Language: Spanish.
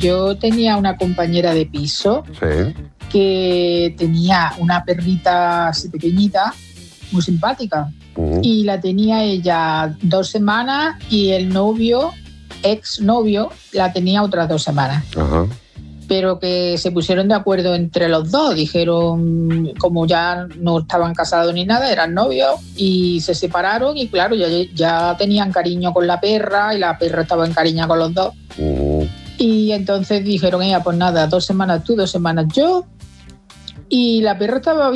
yo tenía una compañera de piso Sí. que tenía una perrita así pequeñita, muy simpática. Y la tenía ella 2 semanas y el novio, exnovio, la tenía otras 2 semanas. Ajá. Pero que se pusieron de acuerdo entre los dos. Dijeron, como ya no estaban casados ni nada, eran novios y se separaron y claro, ya tenían cariño con la perra y la perra estaba encariñada con los dos. Y entonces dijeron, pues nada, 2 semanas tú, 2 semanas yo. Y la perra estaba